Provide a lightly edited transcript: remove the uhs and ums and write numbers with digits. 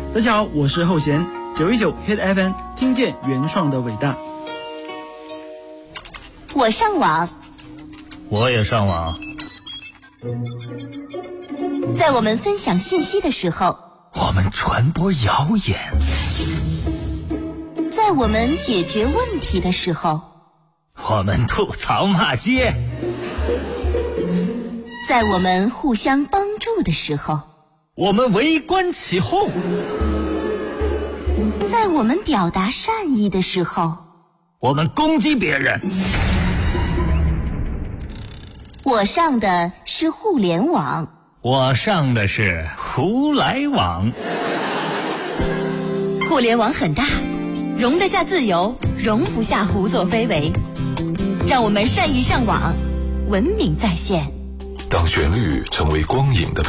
大家好，我是后弦919 Hit FM， 听见原创的伟大。 我上网， 我也上网。 在我们分享信息的时候， 我们传播谣言； 在我们解决问题的时候， 我们吐槽骂街； 在我们互相帮助的时候， 我们围观起哄； 在我们表达善意的时候， 我们攻击别人。 我上的是互联网， 我上的是胡来网。 互联网很大，容得下自由，容不下胡作非为。让我们善于上网，文明在线。 当旋律成为光影的